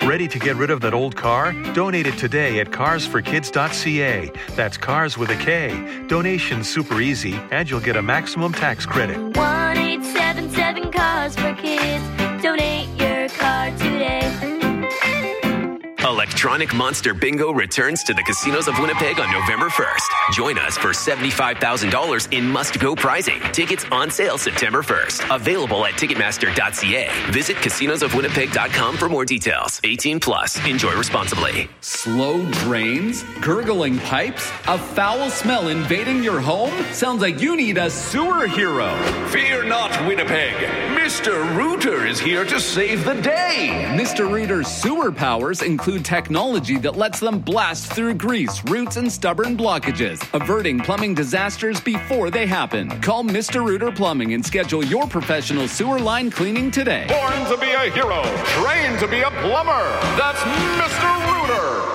Ready to get rid of that old car? Donate it today at carsforkids.ca. That's cars with a K. Donation's super easy, and you'll get a maximum tax credit. 1-877 Cars for Kids. Donate your car today. Electronic Monster Bingo returns to the casinos of Winnipeg on November 1st. Join us for $75,000 in must-go prizing. Tickets on sale September 1st. Available at Ticketmaster.ca. Visit casinosofwinnipeg.com for more details. 18 plus. Enjoy responsibly. Slow drains? Gurgling pipes? A foul smell invading your home? Sounds like you need a sewer hero. Fear not, Winnipeg. Mr. Rooter is here to save the day. Mr. Rooter's sewer powers include technology that lets them blast through grease, roots, and stubborn blockages, averting plumbing disasters before they happen. Call Mr. Rooter Plumbing and schedule your professional sewer line cleaning today. Born to be a hero, trained to be a plumber. That's Mr. Rooter.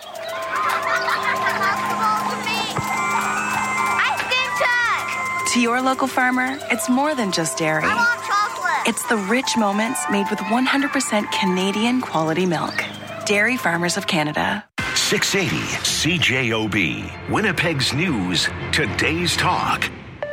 To your local farmer, it's more than just dairy. I want chocolate. It's the rich moments made with 100% Canadian quality milk. Dairy Farmers of Canada. 680 CJOB. Winnipeg's News. Today's Talk.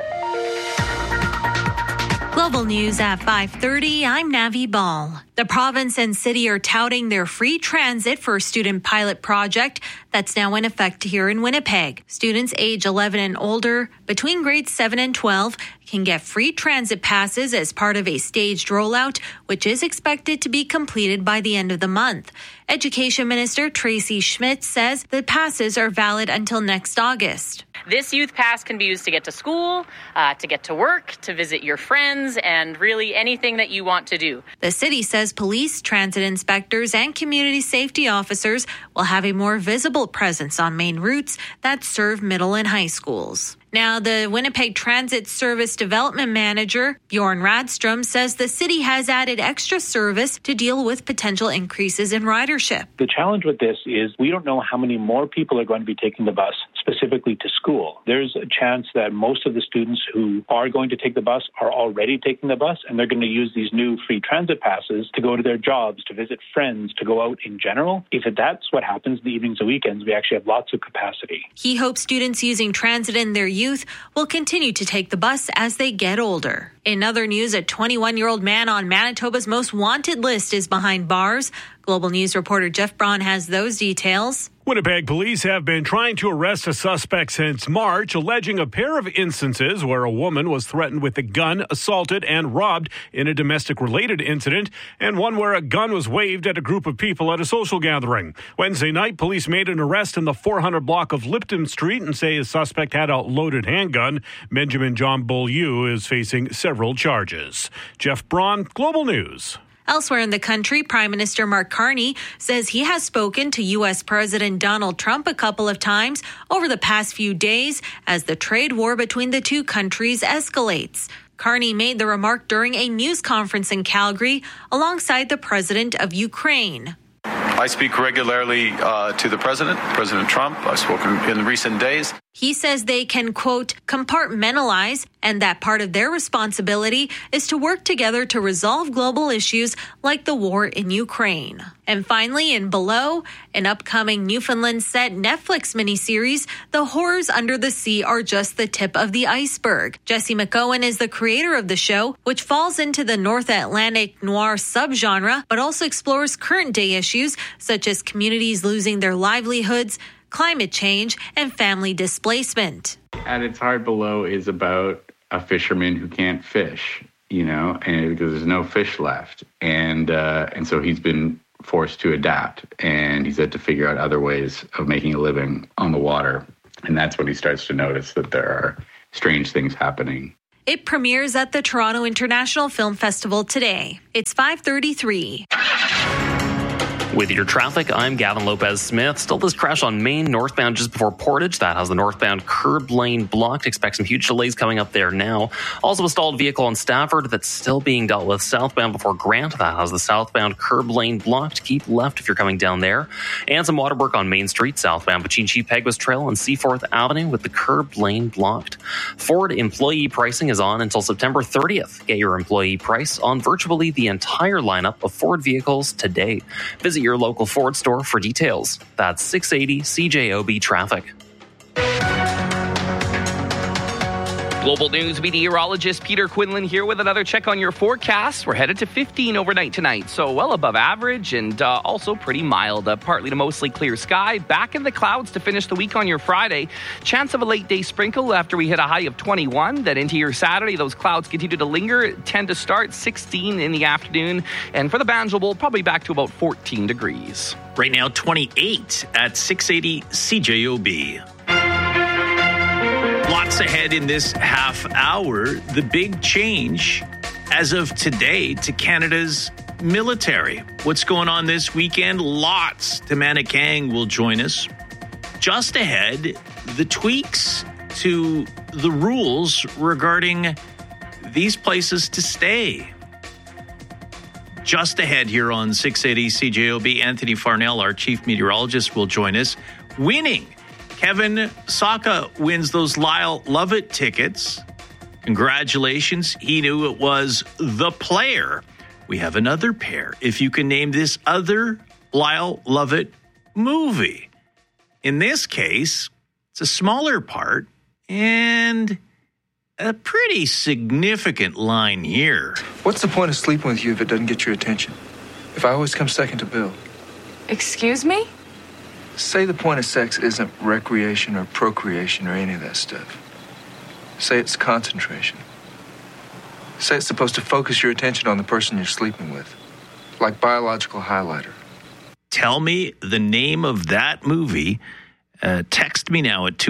Global News at 5:30. I'm Navi Ball. The province and city are touting their free transit for a student pilot project that's now in effect here in Winnipeg. Students age 11 and older between grades 7 and 12 can get free transit passes as part of a staged rollout, which is expected to be completed by the end of the month. Education Minister Tracy Schmidt says the passes are valid until next August. This youth pass can be used to get to school, to get to work, to visit your friends, and really anything that you want to do. The city says police, transit inspectors, and community safety officers will have a more visible presence on main routes that serve middle and high schools. Now, the Winnipeg Transit Service Development Manager, Bjorn Radstrom, says the city has added extra service to deal with potential increases in ridership. The challenge with this is we don't know how many more people are going to be taking the bus specifically to school. There's a chance that most of the students who are going to take the bus are already taking the bus, and they're going to use these new free transit passes to go to their jobs, to visit friends, to go out in general. If that's what happens the evenings and weekends, we actually have lots of capacity. He hopes students using transit in their youth will continue to take the bus as they get older. In other news, a 21-year-old man on Manitoba's most wanted list is behind bars. Global News reporter Jeff Braun has those details. Winnipeg police have been trying to arrest a suspect since March, alleging a pair of instances where a woman was threatened with a gun, assaulted, and robbed in a domestic-related incident, and one where a gun was waved at a group of people at a social gathering. Wednesday night, police made an arrest in the 400 block of Lipton Street and say a suspect had a loaded handgun. Benjamin John Beaulieu is facing several charges. Jeff Braun, Global News. Elsewhere in the country, Prime Minister Mark Carney says he has spoken to U.S. President Donald Trump a couple of times over the past few days as the trade war between the two countries escalates. Carney made the remark during a news conference in Calgary alongside the president of Ukraine. I speak regularly to the president, President Trump. I've spoken in recent days. He says they can, quote, compartmentalize, and that part of their responsibility is to work together to resolve global issues like the war in Ukraine. And finally, in Below, an upcoming Newfoundland-set Netflix miniseries, The Horrors Under the Sea are just the tip of the iceberg. Jesse McOwen is the creator of the show, which falls into the North Atlantic noir subgenre, but also explores current-day issues such as communities losing their livelihoods, climate change, and family displacement. At its heart, Below is about a fisherman who can't fish, and because there's no fish left. And so he's been forced to adapt, and he's had to figure out other ways of making a living on the water. And that's when he starts to notice that there are strange things happening. It premieres at the Toronto International Film Festival today. It's 5:33. With your traffic, I'm Gavin Lopez-Smith. Still this crash on Main northbound just before Portage. That has the northbound curb lane blocked. Expect some huge delays coming up there now. Also a stalled vehicle on Stafford that's still being dealt with southbound before Grant. That has the southbound curb lane blocked. Keep left if you're coming down there. And some water work on Main Street southbound between Chief-Peguis Trail and Seaforth Avenue with the curb lane blocked. Ford employee pricing is on until September 30th. Get your employee price on virtually the entire lineup of Ford vehicles today. Visit Visit your local Ford store for details. That's 680 CJOB traffic. Global News meteorologist Peter Quinlan here with another check on your forecast. We're headed to 15 overnight tonight, so well above average and also pretty mild. Partly to mostly clear sky. Back in the clouds to finish the week on your Friday. Chance of a late day sprinkle after we hit a high of 21. Then into your Saturday, those clouds continue to linger. 10 to start, 16 in the afternoon. And for the Banjo Bowl, probably back to about 14 degrees. Right now, 28 at 680 CJOB. Lots ahead in this half hour. The big change as of today to Canada's military. What's going on this weekend? Lots. Tamana Kang will join us. Just ahead, the tweaks to the rules regarding these places to stay. Just ahead here on 680 CJOB, Anthony Farnell, our chief meteorologist, will join us. Winning. Kevin Saka wins those Lyle Lovett tickets. Congratulations. He knew it was the player. We have another pair. If you can name this other Lyle Lovett movie. In this case, it's a smaller part and a pretty significant line here. What's the point of sleeping with you if it doesn't get your attention? If I always come second to Bill? Excuse me? Say the point of sex isn't recreation or procreation or any of that stuff. Say it's concentration. Say it's supposed to focus your attention on the person you're sleeping with, like biological highlighter. Tell me the name of that movie. Text me now at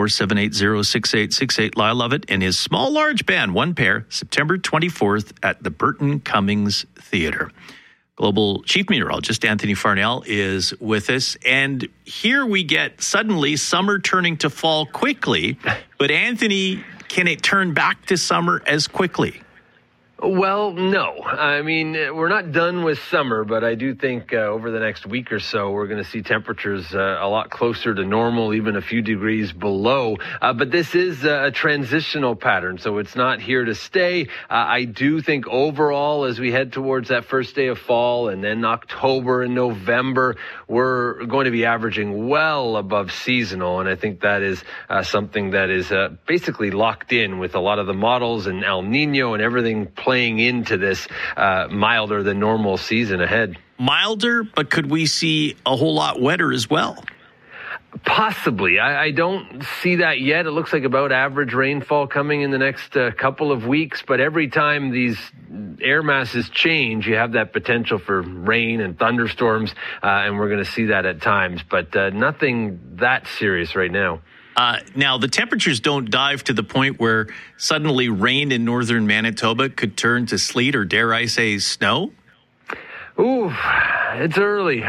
204-780-6868. Lyle Lovett and his Small Large Band, one pair, September 24th at the Burton Cummings Theatre. Global Chief Meteorologist Anthony Farnell is with us. And here we get suddenly summer turning to fall quickly. But Anthony, can it turn back to summer as quickly? Well, no. I mean, we're not done with summer, but I do think over the next week or so, we're going to see temperatures a lot closer to normal, even a few degrees below. But this is a transitional pattern, so it's not here to stay. I do think overall, as we head towards that first day of fall and then October and November, we're going to be averaging well above seasonal. And I think that is something that is basically locked in with a lot of the models and El Nino and everything playing into this milder than normal season ahead. Milder, but could we see a whole lot wetter as well? Possibly. I don't see that yet. It looks like about average rainfall coming in the next couple of weeks, but every time these air masses change, you have that potential for rain and thunderstorms, and we're going to see that at times, but nothing that serious right now. Now, the temperatures don't dive to the point where suddenly rain in northern Manitoba could turn to sleet or, dare I say, snow? Ooh, it's early.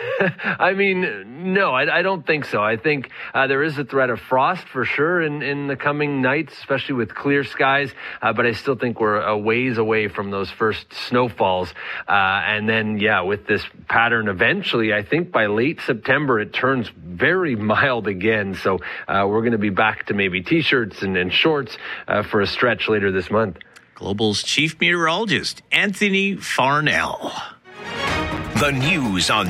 I mean, no, I don't think so. I think there is a threat of frost for sure in the coming nights, especially with clear skies. But I still think we're a ways away from those first snowfalls. And then, yeah, with this pattern, eventually, I think by late September, it turns very mild again. So we're going to be back to maybe T-shirts and shorts for a stretch later this month. Global's chief meteorologist, Anthony Farnell. The news on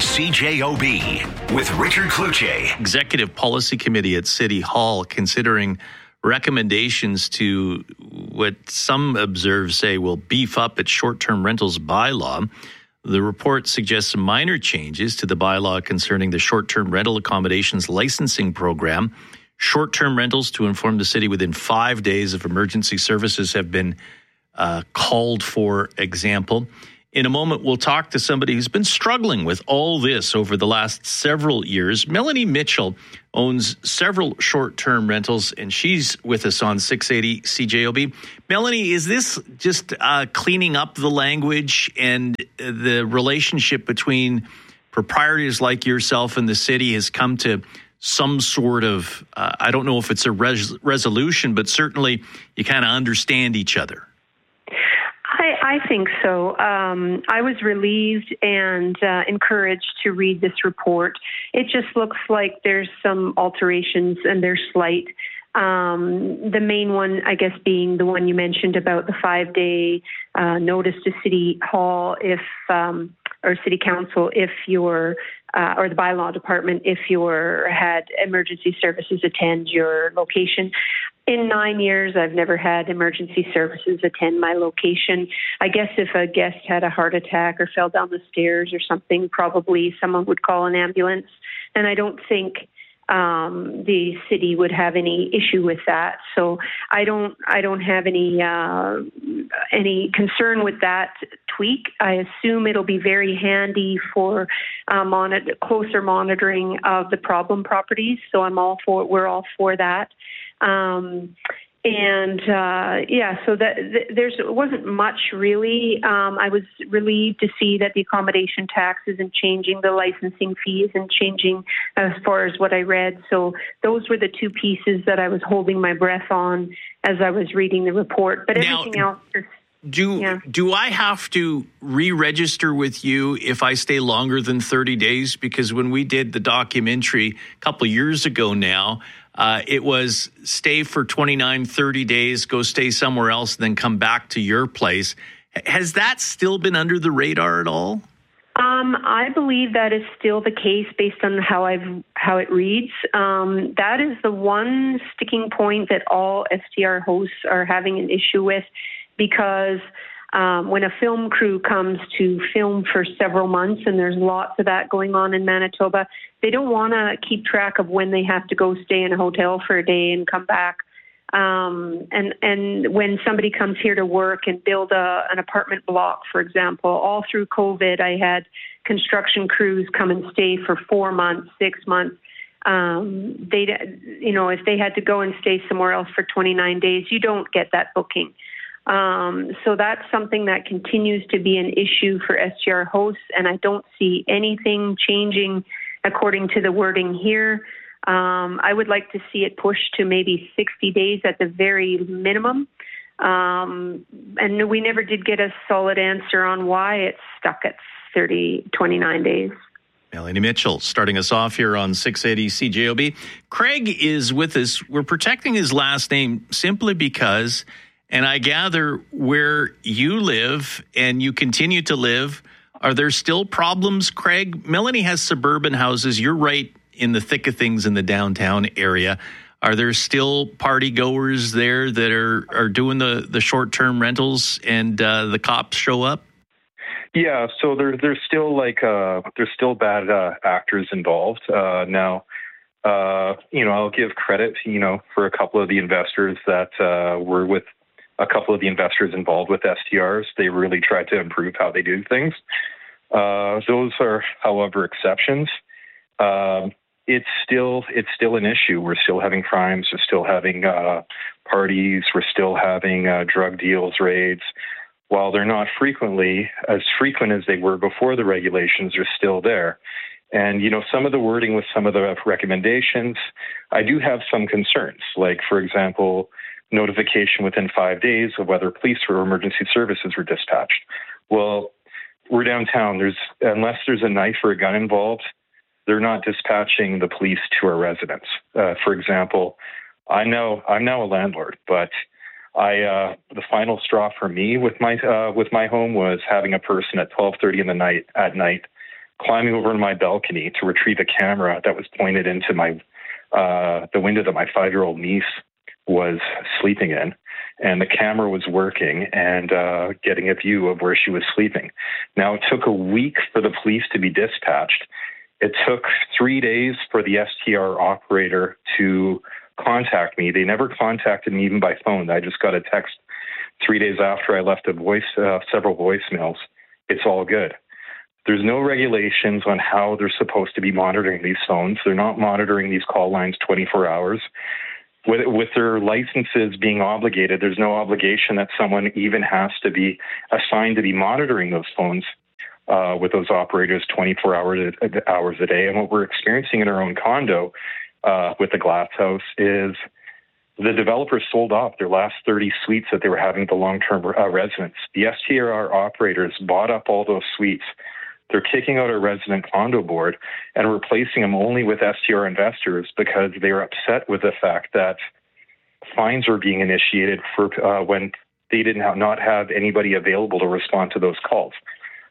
CJOB with Richard Cloutier. Executive Policy Committee at City Hall considering recommendations to what some observers say will beef up its short-term rentals bylaw. The report suggests some minor changes to the bylaw concerning the short-term rental accommodations licensing program. Short-term rentals to inform the city within 5 days of emergency services have been called for example. In a moment, we'll talk to somebody who's been struggling with all this over the last several years. Melanie Mitchell owns several short-term rentals, and she's with us on 680 CJOB. Melanie, is this just cleaning up the language and the relationship between proprietors like yourself and the city has come to some sort of, I don't know if it's a resolution, but certainly you kind of understand each other? I think so. I was relieved and encouraged to read this report. It just looks like there's some alterations and they're slight. The main one, I guess, being the one you mentioned about the 5-day notice to City Hall if or city council if you're or the bylaw department if you had emergency services attend your location. In 9 years, I've never had emergency services attend my location. I guess if a guest had a heart attack or fell down the stairs or something, probably someone would call an ambulance. And I don't think the city would have any issue with that. So I don't have any concern with that tweak. I assume it'll be very handy for closer monitoring of the problem properties. So we're all for that. So there wasn't much really. I was relieved to see that the accommodation tax isn't changing, the licensing fee isn't changing as far as what I read. So those were the two pieces that I was holding my breath on as I was reading the report. But everything else is... Do I have to re-register with you if I stay longer than 30 days? Because when we did the documentary a couple of years ago now, it was stay for 29, 30 days, go stay somewhere else, and then come back to your place. Has that still been under the radar at all? I believe that is still the case based on how it reads. That is the one sticking point that all STR hosts are having an issue with, because when a film crew comes to film for several months, and there's lots of that going on in Manitoba, they don't want to keep track of when they have to go stay in a hotel for a day and come back. And when somebody comes here to work and build an apartment block, for example, all through COVID, I had construction crews come and stay for 4 months, 6 months. If they had to go and stay somewhere else for 29 days, you don't get that booking. So that's something that continues to be an issue for STR hosts, and I don't see anything changing according to the wording here. I would like to see it pushed to maybe 60 days at the very minimum. And we never did get a solid answer on why it's stuck at 29 days. Melanie Mitchell starting us off here on 680 CJOB. Craig is with us. We're protecting his last name simply because, and I gather where you live and you continue to live, are there still problems, Craig? Melanie has suburban houses. You're right in the thick of things in the downtown area. Are there still party goers there that are doing the short-term rentals and the cops show up? Yeah, so there's still bad actors involved. Now, I'll give credit, for a couple of the investors that were with a couple of the investors involved with STRs. They really tried to improve how they do things. Those are, however, exceptions. It's still an issue. We're still having crimes. We're still having parties. We're still having drug deals, raids. While they're not as frequent as they were before the regulations, are still there. And, some of the wording with some of the recommendations, I do have some concerns. Like, for example, notification within 5 days of whether police or emergency services were dispatched. Well, we're downtown. Unless there's a knife or a gun involved, they're not dispatching the police to our residents. For example, I'm now a landlord, but the final straw for me with my home was having a person at 12:30 at night climbing over my balcony to retrieve a camera that was pointed into the window that my 5-year-old niece was sleeping in, and the camera was working and getting a view of where she was sleeping. Now, it took a week for the police to be dispatched. It took 3 days for the STR operator to contact me. They never contacted me even by phone. I just got a text 3 days after I left several voicemails. It's all good. There's no regulations on how they're supposed to be monitoring these phones. They're not monitoring these call lines 24 hours. With their licenses being obligated, there's no obligation that someone even has to be assigned to be monitoring those phones with those operators 24 hours a day. And what we're experiencing in our own condo with the Glass House is the developers sold off their last 30 suites that they were having the long-term residents. The STR operators bought up all those suites. They're kicking out our resident condo board and replacing them only with STR investors because they were upset with the fact that fines were being initiated for when they did not have anybody available to respond to those calls.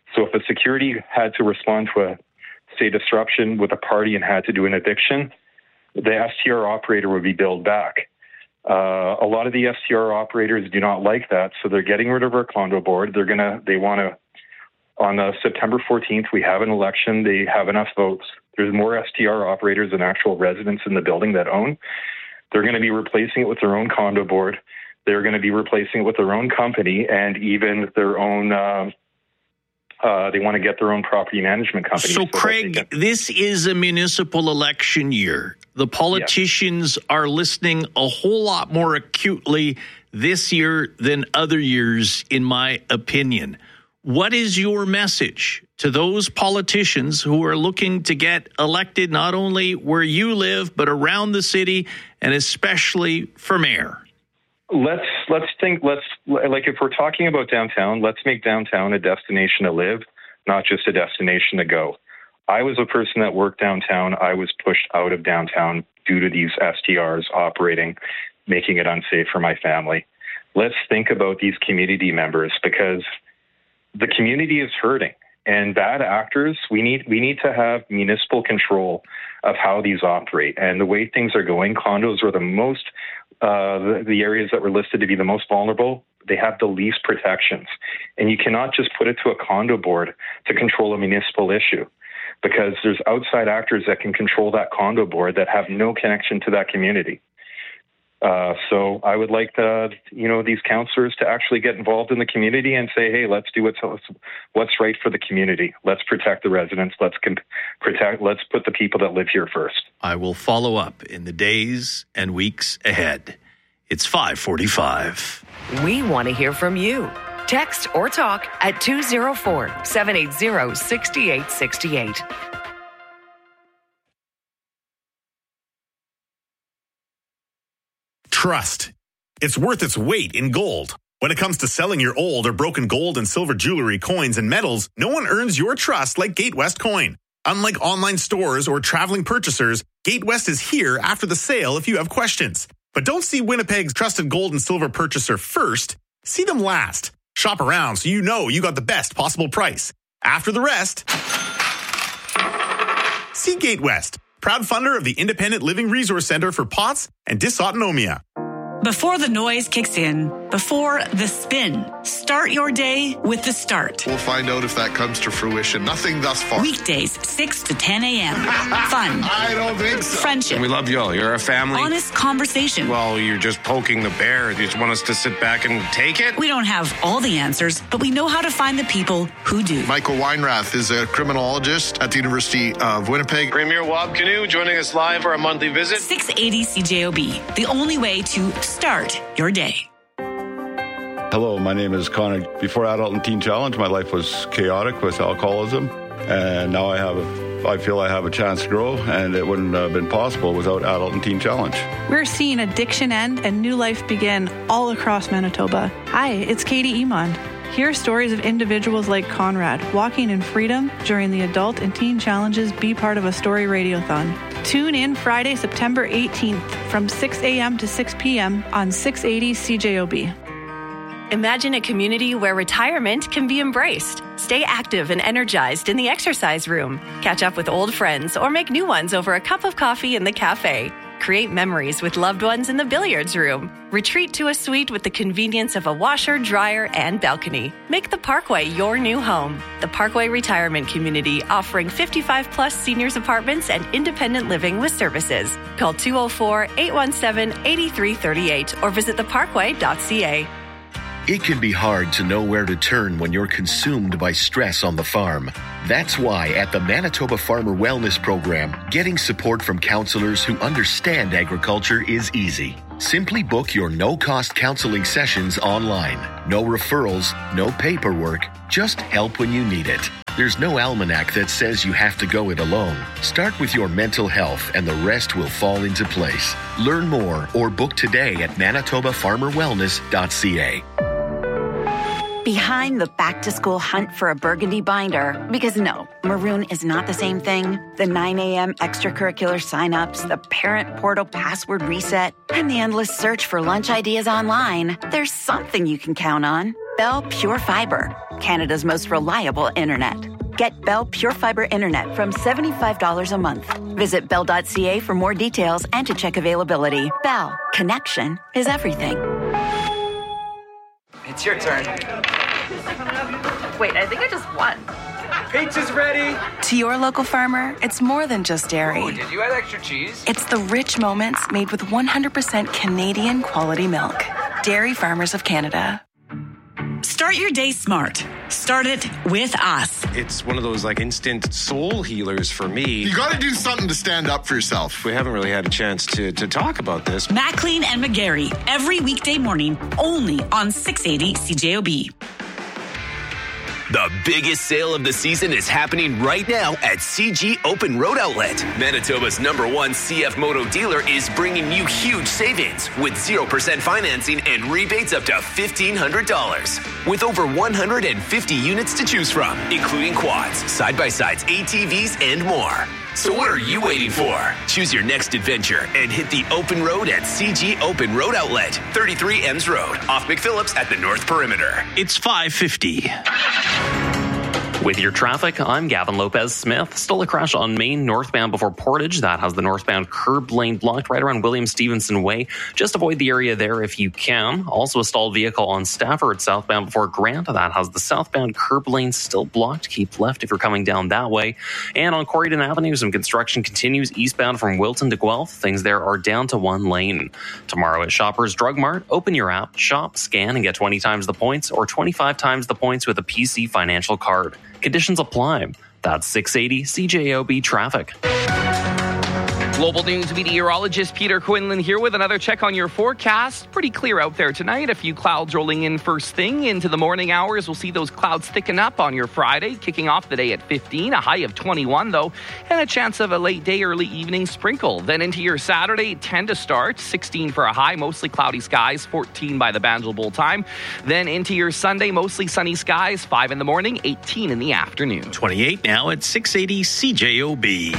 So if a security had to respond to a, say, disruption with a party and had to do an eviction, the STR operator would be billed back. A lot of the STR operators do not like that, so they're getting rid of our condo board. They want to, on September 14th, we have an election. They have enough votes. There's more STR operators than actual residents in the building that own. They're going to be replacing it with their own condo board. They're going to be replacing it with their own company and even their own, they want to get their own property management company. So Craig, this is a municipal election year. The politicians are listening a whole lot more acutely this year than other years, in my opinion. What is your message to those politicians who are looking to get elected not only where you live, but around the city, and especially for mayor? Let's if we're talking about downtown, let's make downtown a destination to live, not just a destination to go. I was a person that worked downtown. I was pushed out of downtown due to these STRs operating, making it unsafe for my family. Let's think about these community members, because the community is hurting, and bad actors, we need to have municipal control of how these operate. And the way things are going, condos are the most, the areas that were listed to be the most vulnerable. They have the least protections. And you cannot just put it to a condo board to control a municipal issue, because there's outside actors that can control that condo board that have no connection to that community. So I would like these councillors to actually get involved in the community and say, hey, let's do what's right for the community. Let's protect the residents. Let's put the people that live here first. I will follow up in the days and weeks ahead. It's 5:45. We want to hear from you. Text or talk at 204-780-6868. Trust. It's worth its weight in gold. When it comes to selling your old or broken gold and silver jewelry, coins, and metals, no one earns your trust like Gatewest Coin. Unlike online stores or traveling purchasers, Gatewest is here after the sale if you have questions. But don't see Winnipeg's trusted gold and silver purchaser first. See them last. Shop around so you know you got the best possible price. After the rest, see Gatewest, proud funder of the Independent Living Resource Center for POTS and Dysautonomia. Before the noise kicks in, before the spin, start your day with The Start. We'll find out if that comes to fruition. Nothing thus far. Weekdays, 6 to 10 a.m. Fun. I don't think so. Friendship. We love you all. You're our family. Honest conversation. Well, you're just poking the bear. You just want us to sit back and take it? We don't have all the answers, but we know how to find the people who do. Michael Weinrath is a criminologist at the University of Winnipeg. Premier Wab Canoe joining us live for a monthly visit. 680 CJOB, the only way to start your day. Hello, my name is Connor. Before Adult and Teen Challenge, my life was chaotic with alcoholism, and now I feel I have a chance to grow, and it wouldn't have been possible without Adult and Teen Challenge. We're seeing addiction end and new life begin all across Manitoba. Hi, it's Katie Emond. Hear stories of individuals like Conrad walking in freedom during the Adult and Teen Challenge's Be Part of a Story Radiothon. Tune in Friday, September 18th from 6 a.m. to 6 p.m. on 680 CJOB. Imagine a community where retirement can be embraced. Stay active and energized in the exercise room. Catch up with old friends or make new ones over a cup of coffee in the cafe. Create memories with loved ones in the billiards room. Retreat to a suite with the convenience of a washer, dryer, and balcony. Make the Parkway your new home. The Parkway Retirement Community, offering 55-plus seniors apartments and independent living with services. Call 204-817-8338 or visit theparkway.ca. It can be hard to know where to turn when you're consumed by stress on the farm. That's why at the Manitoba Farmer Wellness Program, getting support from counselors who understand agriculture is easy. Simply book your no-cost counseling sessions online. No referrals, no paperwork, just help when you need it. There's no almanac that says you have to go it alone. Start with your mental health and the rest will fall into place. Learn more or book today at manitobafarmerwellness.ca. Behind the back-to-school hunt for a burgundy binder, because no, maroon is not the same thing. The 9 a.m. extracurricular signups, the parent portal password reset, and the endless search for lunch ideas online. There's something you can count on. Bell Pure Fiber, Canada's most reliable internet. Get Bell Pure Fiber internet from $75 a month. Visit bell.ca for more details and to check availability. Bell, connection is everything. It's your turn. Wait, I think I just won. Pizza's ready. To your local farmer, it's more than just dairy. Oh, did you add extra cheese? It's the rich moments made with 100% Canadian quality milk. Dairy Farmers of Canada. Start your day smart. Start it with us. It's one of those like instant soul healers for me. You got to do something to stand up for yourself. We haven't really had a chance to talk about this. Maclean and McGarry, every weekday morning, only on 680 CJOB. The biggest sale of the season is happening right now at CG Open Road Outlet. Manitoba's #1 CF Moto dealer is bringing you huge savings with 0% financing and rebates up to $1,500. With over 150 units to choose from, including quads, side-by-sides, ATVs, and more. So what are you waiting for? Choose your next adventure and hit the open road at CG Open Road Outlet, 33 Ems Road, off McPhillips at the North Perimeter. It's 5:50. With your traffic, I'm Gavin Lopez Smith. Still a crash on Main northbound before Portage. That has the northbound curb lane blocked right around William Stevenson Way. Just avoid the area there if you can. Also a stalled vehicle on Stafford southbound before Grant. That has the southbound curb lane still blocked. Keep left if you're coming down that way. And on Corydon Avenue, some construction continues eastbound from Wilton to Guelph. Things there are down to one lane. Tomorrow at Shoppers Drug Mart, open your app, shop, scan, and get 20 times the points or 25 times the points with a PC financial card. Conditions apply. That's 680 CJOB traffic. Global News meteorologist Peter Quinlan here with another check on your forecast. Pretty clear out there tonight. A few clouds rolling in first thing into the morning hours. We'll see those clouds thicken up on your Friday, kicking off the day at 15, a high of 21 though, and a chance of a late day, early evening sprinkle. Then into your Saturday, 10 to start, 16 for a high, mostly cloudy skies, 14 by the Banjul Bowl time. Then into your Sunday, mostly sunny skies, 5 in the morning, 18 in the afternoon. 28 now at 680 CJOB.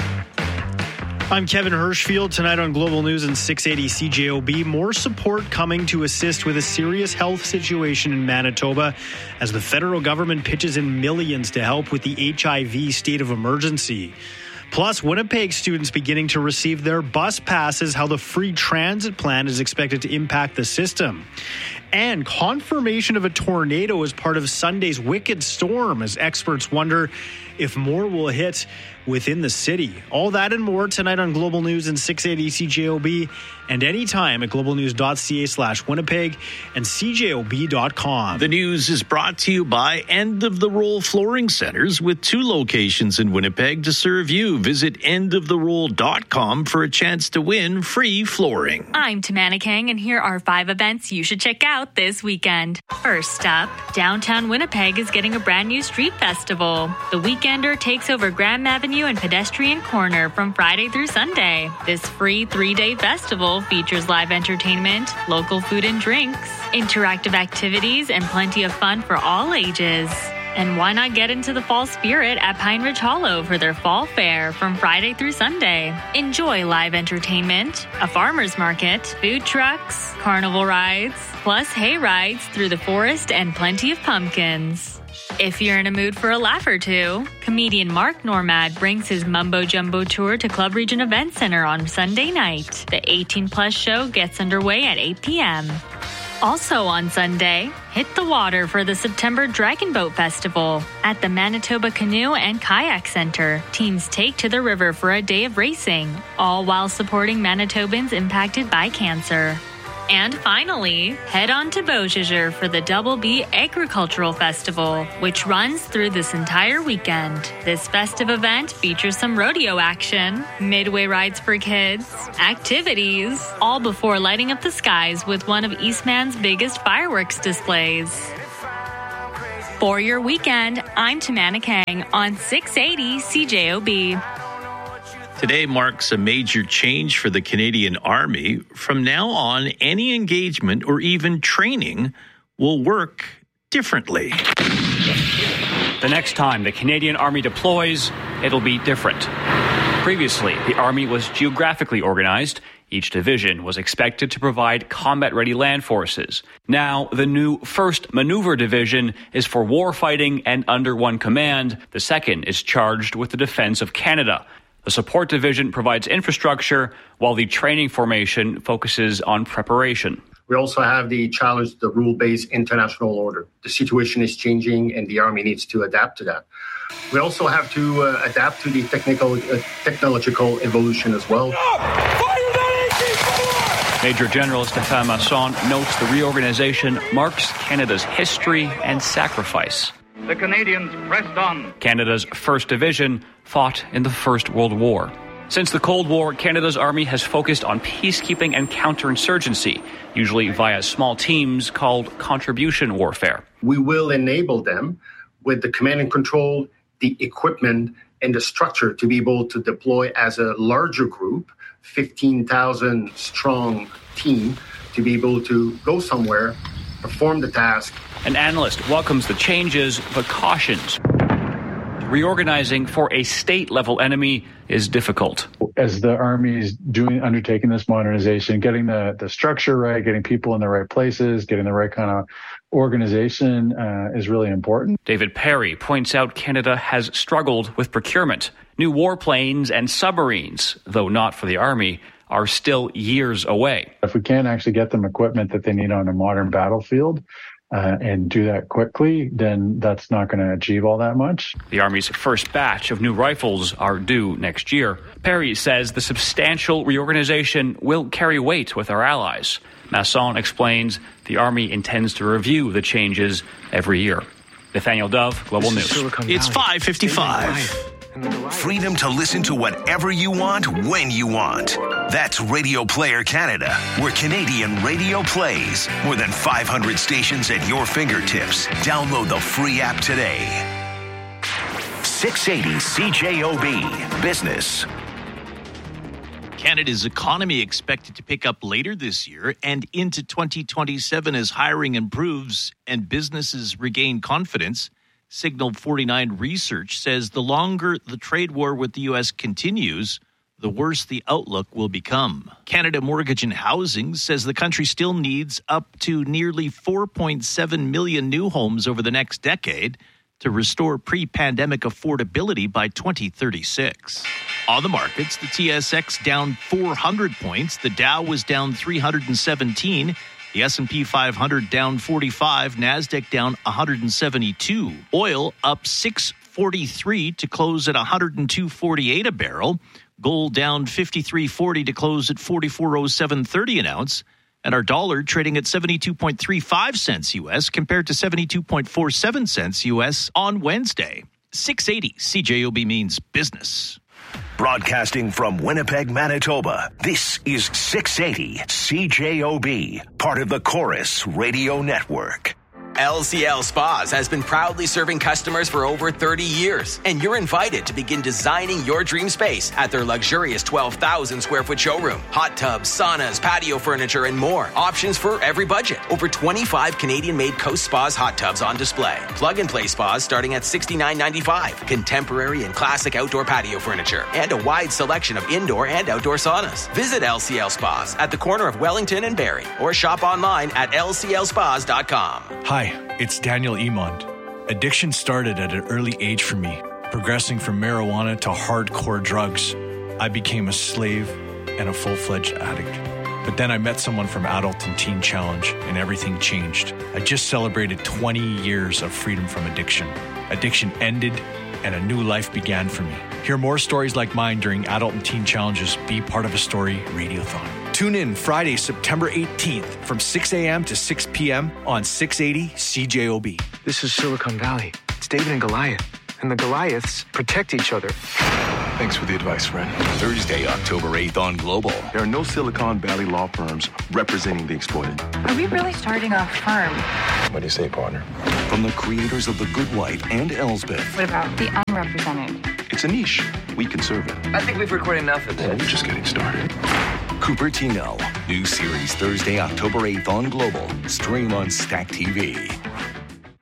I'm Kevin Hirschfield. Tonight on Global News and 680 CJOB, more support coming to assist with a serious health situation in Manitoba as the federal government pitches in millions to help with the HIV state of emergency. Plus, Winnipeg students beginning to receive their bus passes, how the free transit plan is expected to impact the system. And confirmation of a tornado as part of Sunday's wicked storm as experts wonder if more will hit within the city. All that and more tonight on Global News and 680 CJOB and anytime at globalnews.ca/Winnipeg and CJOB.com. The news is brought to you by End of the Roll Flooring Centers with 2 locations in Winnipeg to serve you. Visit endoftheroll.com for a chance to win free flooring. I'm Tamana Kang, and here are 5 events you should check out this weekend. First up, downtown Winnipeg is getting a brand new street festival. The Weekender takes over Graham Avenue and Pedestrian Corner from Friday through Sunday. This free 3-day festival features live entertainment, local food and drinks, interactive activities, and plenty of fun for all ages. And why not get into the fall spirit at Pine Ridge Hollow for their fall fair from Friday through Sunday? Enjoy live entertainment, a farmer's market, food trucks, carnival rides, plus hay rides through the forest and plenty of pumpkins. If you're in a mood for a laugh or two, comedian Mark Normad brings his Mumbo Jumbo tour to Club Region Event Center on Sunday night. The 18-plus show gets underway at 8 p.m. Also on Sunday, hit the water for the September Dragon Boat Festival. At the Manitoba Canoe and Kayak Center, teams take to the river for a day of racing, all while supporting Manitobans impacted by cancer. And finally, head on to Beausejour for the Double B Agricultural Festival, which runs through this entire weekend. This festive event features some rodeo action, midway rides for kids, activities, all before lighting up the skies with one of Eastman's biggest fireworks displays. For your weekend, I'm Tamana Kang on 680 CJOB. Today marks a major change for the Canadian Army. From now on, any engagement or even training will work differently. The next time the Canadian Army deploys, it'll be different. Previously, the Army was geographically organized Each division was expected to provide combat-ready land forces. Now, the new 1st Maneuver Division is for warfighting and under one command. The 2nd is charged with the defense of Canada. The Support Division provides infrastructure, while the Training Formation focuses on preparation. We also have the challenge, the rule-based international order. The situation is changing and the Army needs to adapt to that. We also have to adapt to the technological evolution as well. Major General Stéphane Masson notes the reorganization marks Canada's history and sacrifice. The Canadians pressed on. Canada's 1st Division fought in the First World War. Since the Cold War, Canada's Army has focused on peacekeeping and counterinsurgency, usually via small teams called contribution warfare. We will enable them with the command and control, the equipment, and the structure to be able to deploy as a larger group, 15,000 strong team, to be able to go somewhere, perform the task. An analyst welcomes the changes, but cautions. Reorganizing for a state-level enemy is difficult. As the Army is undertaking this modernization, getting the structure right, getting people in the right places, getting the right kind of organization is really important. David Perry points out Canada has struggled with procurement. New warplanes and submarines, though not for the Army, are still years away. If we can't actually get them equipment that they need on a modern battlefield, and do that quickly, then that's not going to achieve all that much. The Army's first batch of new rifles are due next year. Perry says the substantial reorganization will carry weight with our allies. Masson explains the Army intends to review the changes every year. Nathaniel Dove, Global News. It's 5:55. Freedom to listen to whatever you want, when you want. That's Radio Player Canada, where Canadian radio plays. More than 500 stations at your fingertips. Download the free app today. 680 CJOB Business. Canada's economy expected to pick up later this year and into 2027 as hiring improves and businesses regain confidence. Signal 49 Research says the longer the trade war with the U.S. continues, the worse the outlook will become. Canada Mortgage and Housing says the country still needs up to nearly 4.7 million new homes over the next decade to restore pre-pandemic affordability by 2036. On the markets, the TSX down 400 points, the Dow was down 317, the S&P 500 down 45, NASDAQ down 172. Oil up 643 to close at 102.48 a barrel. Gold down 53.40 to close at 44.0730 an ounce. And our dollar trading at 72.35 cents U.S. compared to 72.47 cents U.S. on Wednesday. 680 CJOB means business. Broadcasting from Winnipeg, Manitoba, this is 680 CJOB, part of the Chorus Radio Network. LCL Spas has been proudly serving customers for over 30 years, and you're invited to begin designing your dream space at their luxurious 12,000 square foot showroom. Hot tubs, saunas, patio furniture, and more. Options for every budget. Over 25 Canadian-made Coast Spas hot tubs on display. Plug-and-play spas starting at $69.95. Contemporary and classic outdoor patio furniture, and a wide selection of indoor and outdoor saunas. Visit LCL Spas at the corner of Wellington and Barrie, or shop online at lclspas.com. Hi, it's Daniel Emond. Addiction started at an early age for me, progressing from marijuana to hardcore drugs. I became a slave and a full-fledged addict. But then I met someone from Adult and Teen Challenge, and everything changed. I just celebrated 20 years of freedom from addiction. Addiction ended, and a new life began for me. Hear more stories like mine during Adult and Teen Challenge's Be Part of a Story Radiothon. Tune in Friday, September 18th from 6 a.m. to 6 p.m. on 680 CJOB. This is Silicon Valley. It's David and Goliath. And the Goliaths protect each other. Thanks for the advice, friend. Thursday, October 8th on Global. There are no Silicon Valley law firms representing the exploited. Are we really starting a firm? What do you say, partner? From the creators of The Good Wife and Elsbeth. What about the unrepresented? It's a niche. We can serve it. I think we've recorded enough of this. We're just getting started. Cupertino. New series Thursday, October 8th on Global. Stream on Stack TV. For over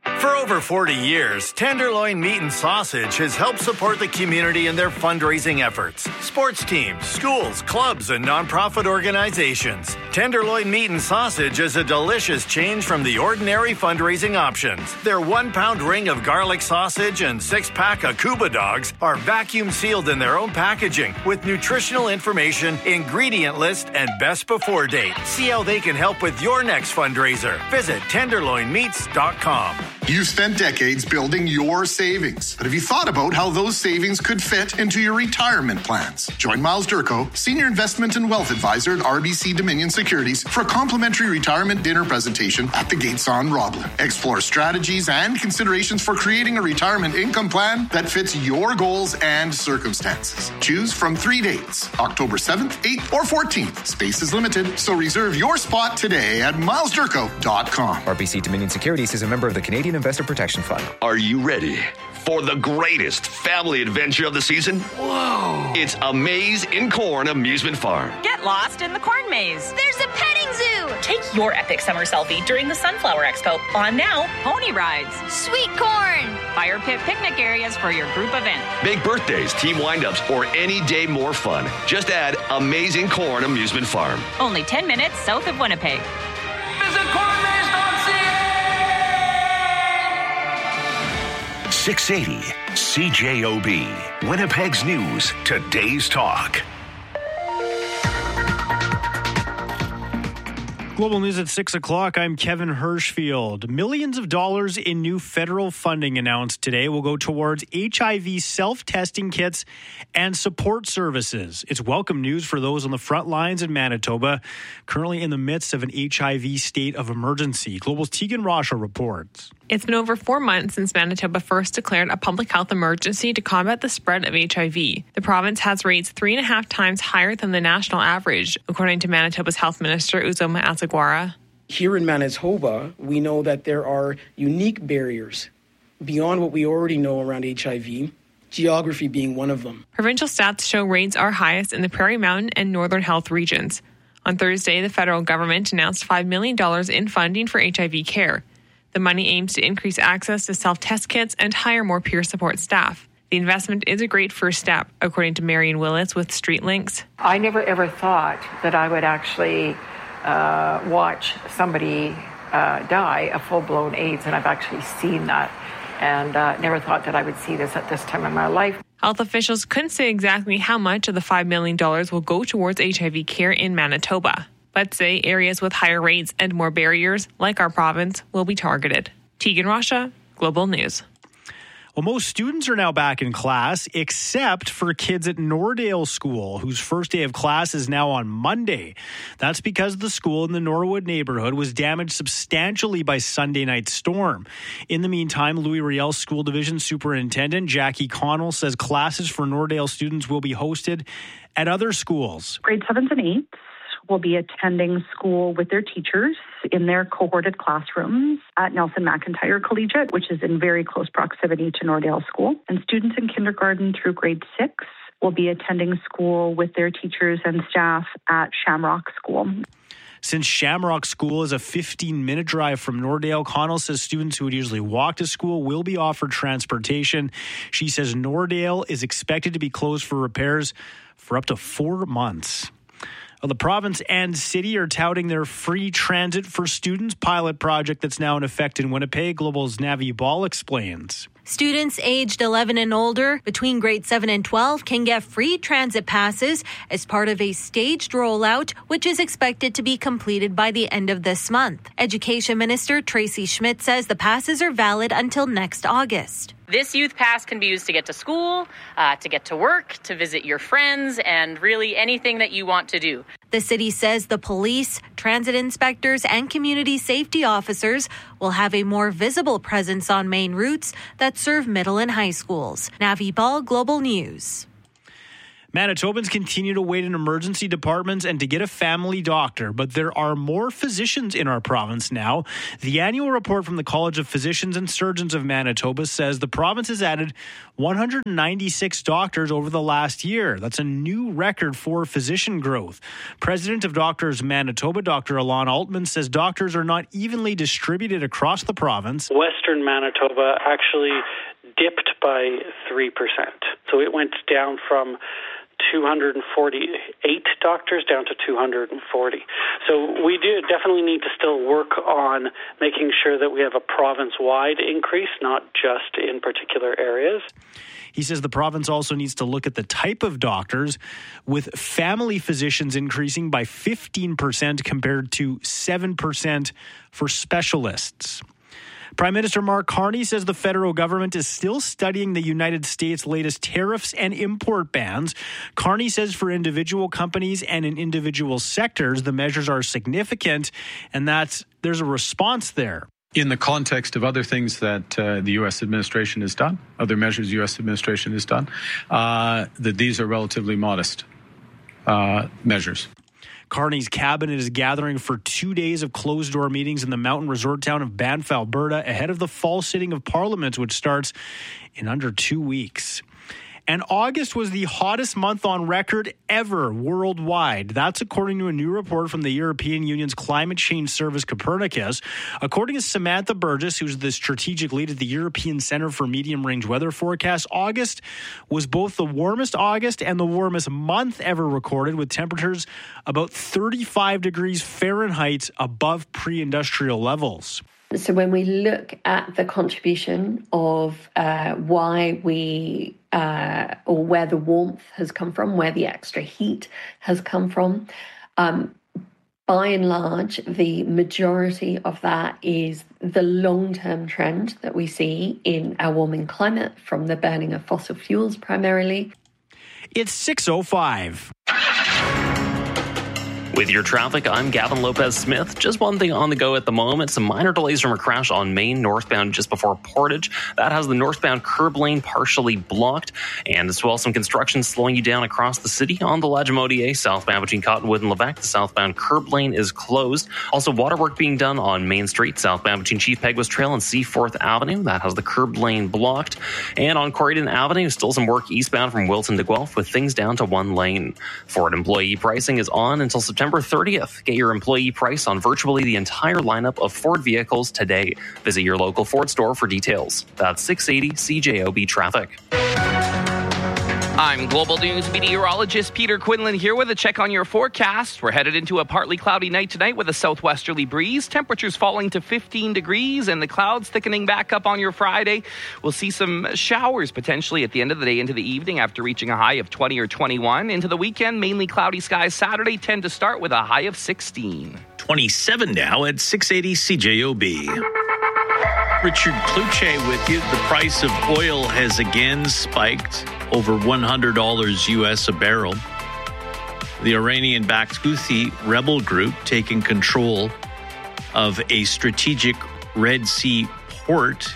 over 40 years, Tenderloin Meat and Sausage has helped support the community in their fundraising efforts. Sports teams, schools, clubs, and nonprofit organizations. Tenderloin Meat and Sausage is a delicious change from the ordinary fundraising options. Their 1-pound ring of garlic sausage and 6-pack of Cuba dogs are vacuum sealed in their own packaging with nutritional information, ingredient list, and best before date. See how they can help with your next fundraiser. Visit tenderloinmeats.com. You've spent decades building your savings, but have you thought about how those savings could fit into your retirement plans? Join Miles Durko, Senior Investment and Wealth Advisor at RBC Dominion Securities, for a complimentary retirement dinner presentation at the Gates on Roblin. Explore strategies and considerations for creating a retirement income plan that fits your goals and circumstances. Choose from 3 dates, October 7th, 8th, or 14th. Space is limited, so reserve your spot today at milesdurko.com. RBC Dominion Securities is a member of the Canadian Investor Protection Fund. Are you ready for the greatest family adventure of the season? Whoa! It's A Maze in Corn Amusement Farm. Get lost in the corn maze. There's a petting zoo. Take your epic summer selfie during the Sunflower Expo. On now, pony rides, sweet corn, fire pit picnic areas for your group event. Make birthdays, team wind-ups, or any day more fun. Just add Amazing Corn Amusement Farm. Only 10 minutes south of Winnipeg. Visit cornmaze.ca. 680 CJOB, Winnipeg's News, Today's Talk. Global News at 6 o'clock. I'm Kevin Hirschfield. Millions of dollars in new federal funding announced today will go towards HIV self-testing kits and support services. It's welcome news for those on the front lines in Manitoba, currently in the midst of an HIV state of emergency. Global's Tegan Rasha reports. It's been over 4 months since Manitoba first declared a public health emergency to combat the spread of HIV. The province has rates 3.5 times higher than the national average, according to Manitoba's Health Minister Uzoma Asagwara. Here in Manitoba, we know that there are unique barriers beyond what we already know around HIV, geography being one of them. Provincial stats show rates are highest in the Prairie Mountain and Northern Health regions. On Thursday, the federal government announced $5 million in funding for HIV care. The money aims to increase access to self-test kits and hire more peer support staff. The investment is a great first step, according to Marion Willits with StreetLinks. I never ever thought that I would actually watch somebody die of full-blown AIDS, and I've actually seen that, and never thought that I would see this at this time in my life. Health officials couldn't say exactly how much of the $5 million will go towards HIV care in Manitoba, but say areas with higher rates and more barriers, like our province, will be targeted. Tegan Rasha, Global News. Well, most students are now back in class, except for kids at Nordale School, whose first day of class is now on Monday. That's because the school in the Norwood neighborhood was damaged substantially by Sunday night's storm. In the meantime, Louis Riel School Division Superintendent Jackie Connell says classes for Nordale students will be hosted at other schools. Grade 7s and 8s will be attending school with their teachers in their cohorted classrooms at Nelson McIntyre Collegiate, which is in very close proximity to Nordale School. And students in kindergarten through grade 6 will be attending school with their teachers and staff at Shamrock School. Since Shamrock School is a 15-minute drive from Nordale, Connell says students who would usually walk to school will be offered transportation. She says Nordale is expected to be closed for repairs for up to 4 months. Well, the province and city are touting their free transit for students pilot project that's now in effect in Winnipeg. Global's Navi Ball explains. Students aged 11 and older between grade 7 and 12 can get free transit passes as part of a staged rollout, which is expected to be completed by the end of this month. Education Minister Tracy Schmidt says the passes are valid until next August. This youth pass can be used to get to school, to get to work, to visit your friends, and really anything that you want to do. The city says the police, transit inspectors, and community safety officers will have a more visible presence on main routes that serve middle and high schools. Navi Ball, Global News. Manitobans continue to wait in emergency departments and to get a family doctor, but there are more physicians in our province now. The annual report from the College of Physicians and Surgeons of Manitoba says the province has added 196 doctors over the last year. That's a new record for physician growth. President of Doctors Manitoba, Dr. Alon Altman, says doctors are not evenly distributed across the province. Western Manitoba actually dipped by 3%. So it went down from 248 doctors down to 240. So we do definitely need to still work on making sure that we have a province-wide increase, not just in particular areas. He says the province also needs to look at the type of doctors, with family physicians increasing by 15% compared to 7% for specialists. Prime Minister Mark Carney says the federal government is still studying the United States' latest tariffs and import bans. Carney says for individual companies and in individual sectors, the measures are significant and that there's a response there. In the context of other things that the U.S. administration has done, other measures the U.S. administration has done, that these are relatively modest measures. Carney's cabinet is gathering for 2 days of closed-door meetings in the mountain resort town of Banff, Alberta, ahead of the fall sitting of Parliament, which starts in under 2 weeks. And August was the hottest month on record ever worldwide. That's according to a new report from the European Union's climate change service Copernicus. According to Samantha Burgess, who's the strategic lead at the European Center for Medium-Range Weather Forecasts, August was both the warmest August and the warmest month ever recorded, with temperatures about 35 degrees Fahrenheit above pre-industrial levels. So when we look at the contribution of why we or where the warmth has come from, where the extra heat has come from, by and large, the majority of that is the long-term trend that we see in our warming climate from the burning of fossil fuels primarily. It's 6:05. With your traffic, I'm Gavin Lopez-Smith. Just one thing on the go at the moment. Some minor delays from a crash on Main northbound just before Portage. That has the northbound curb lane partially blocked. And as well, some construction slowing you down across the city on the Lagimodier southbound between Cottonwood and Leveque. The southbound curb lane is closed. Also, waterwork being done on Main Street southbound between Chief Peguis Trail and Seaforth Avenue. That has the curb lane blocked. And on Corydon Avenue, still some work eastbound from Wilton to Guelph with things down to one lane. Ford employee pricing is on until September 30th. Get your employee price on virtually the entire lineup of Ford vehicles today. Visit your local Ford store for details. That's 680 CJOB traffic. I'm Global News meteorologist Peter Quinlan here with a check on your forecast. We're headed into a partly cloudy night tonight with a southwesterly breeze. Temperatures falling to 15 degrees and the clouds thickening back up on your Friday. We'll see some showers potentially at the end of the day into the evening after reaching a high of 20 or 21. Into the weekend, mainly cloudy skies Saturday, tend to start with a high of 16. 27 now at 680 CJOB. Richard Kluche with you. The price of oil has again spiked over $100 U.S. a barrel. The Iranian-backed Houthi rebel group taking control of a strategic Red Sea port.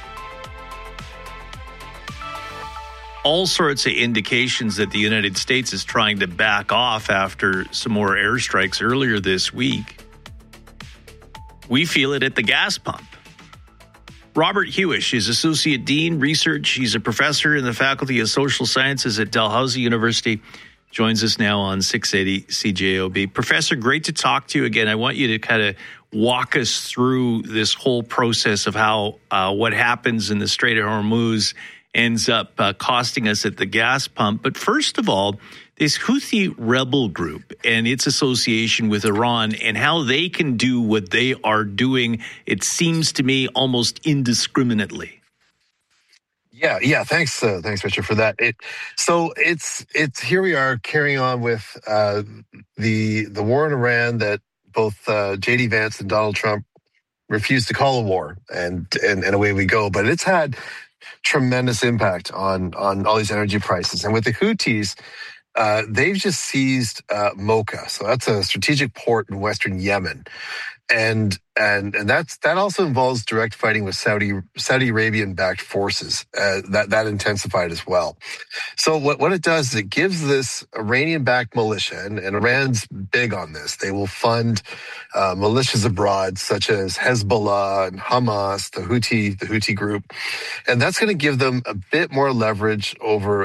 All sorts of indications that the United States is trying to back off after some more airstrikes earlier this week. We feel it at the gas pump. Robert Hewish is Associate Dean, Research. He's a professor in the Faculty of Social Sciences at Dalhousie University. Joins us now on 680 CJOB. Professor, great to talk to you again. I want you to kind of walk us through this whole process of how what happens in the Strait of Hormuz ends up costing us at the gas pump. But first of all, this Houthi rebel group and its association with Iran and how they can do what they are doing, it seems to me almost indiscriminately. Yeah. Thanks, Richard, for that. It's here we are carrying on with the war in Iran that both J.D. Vance and Donald Trump refused to call a war, and away we go. But it's had tremendous impact on all these energy prices, and with the Houthis. They've just seized Mocha. So that's a strategic port in western Yemen. And that also involves direct fighting with Saudi Arabian-backed forces. That intensified as well. So what it does is it gives this Iranian-backed militia, and Iran's big on this. They will fund militias abroad, such as Hezbollah and Hamas, the Houthi group, and that's going to give them a bit more leverage over